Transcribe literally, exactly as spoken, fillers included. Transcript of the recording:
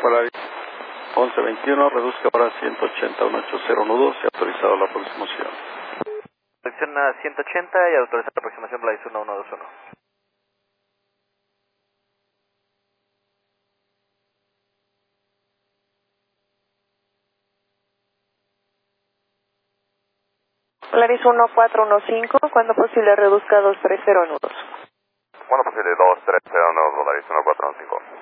Polaris once veintiuno, reduzca ahora ciento ochenta, ciento ochenta nudos y autorizado la aproximación. Selección a ciento ochenta y autoriza la aproximación Polaris uno uno dos uno. Polaris uno cuatro uno cinco, cuando posible reduzca a doscientos treinta nudos. Cuando posible dos tres cero nudos, Polaris uno cuatro uno cinco.